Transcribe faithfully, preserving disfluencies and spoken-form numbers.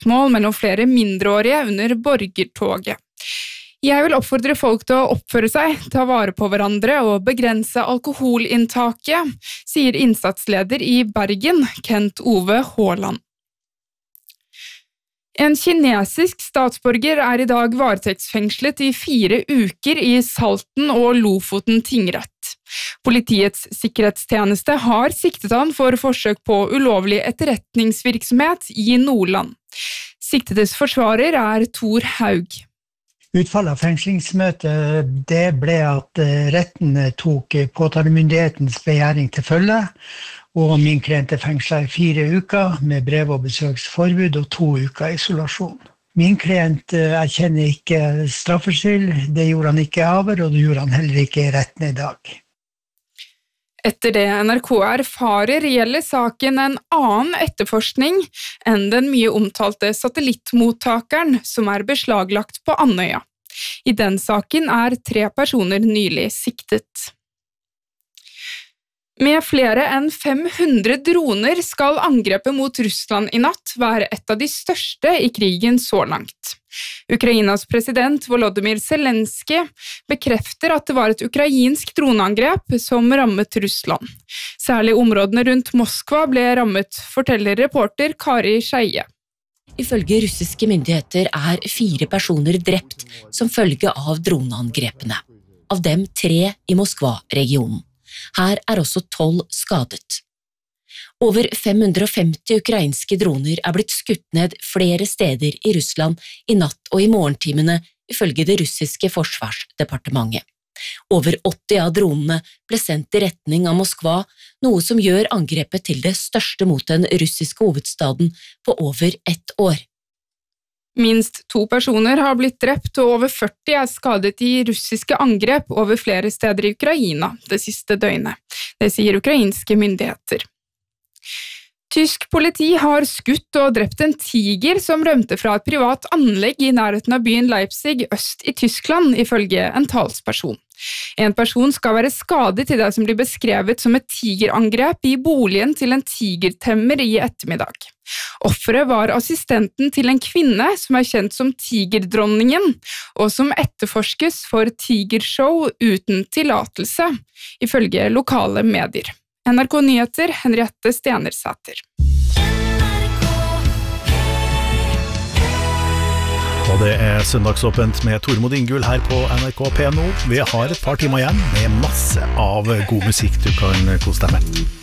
slagsmål mellom flere mindreårige under borgertoget. Jeg vil oppfordre folk til å oppføre seg, ta vare på hverandre og begrense alkoholinntaket, sier innsatsleder i Bergen, Kent Ove Haaland. En kinesisk statsborger er i dag varetektsfengslet i fire uker i Salten og Lofoten tingrett. Politiets sikkerhetstjeneste har siktet han for forsøk på ulovlig etterretningsvirksomhet i Nordland. Siktedes forsvarer er Tor Haug. Utfallet av fengslingsmøtet det ble at retten tok påtalemyndighetens begjæring til følge, og min klient er fengslet i fire uker med brev- og besøksforbud og to uker isolasjon. Min klient erkjenner ikke straffskyld, det gjorde han ikke i avhør, og det gjorde han heller ikke i retten i dag. Etter det N R K erfarer gjelder saken en annen etterforskning enn den mye omtalte satellittmottakeren som er beslaglagt på Andøya. I den saken er tre personer nylig siktet. Med flere enn fem hundre droner skal angrepet mot Russland i natt være et av de største i krigen så langt. Ukrainas president Volodymyr Zelensky bekrefter at det var et ukrainsk droneangrep som rammet Russland. Særlig områdene rundt Moskva ble rammet, forteller reporter Kari Skeie. Ifølge russiske myndigheter er fire personer drept som følge av droneangrepene. Av dem tre i Moskva-regionen. Her er også tolv skadet. Over fem hundre og femti ukrainske droner er blitt skutt ned flere steder i Russland i natt og i morgentimene, ifølge det russiske forsvarsdepartementet. Over åtti av dronene ble sendt i retning av Moskva, noe som gjør angrepet til det største mot den russiske hovedstaden på over ett år. Minst to personer har blitt drept og over førti er skadet i russiske angrep over flere steder i Ukraina det siste døgnet. Det sier ukrainske myndigheter. Tysk politi har skutt og drept en tiger som rømte fra et privat anlegg i nærheten av byen Leipzig øst i Tyskland, ifølge en talsperson. En person skal være skadet i det som blir beskrevet som et tigerangrep i boligen til en tigertemmer i ettermiddag. Offeret var assistenten til en kvinne som er kjent som Tigerdronningen, og som etterforskes for tigershow uten tillatelse, ifølge lokale medier. N R K Nyheter, Henriette Stenersæter. Og det er søndagsåpent med Tormod Ingull her på N R K P nå. Vi har et par timer igjen med masse av god musikk du kan kose deg med.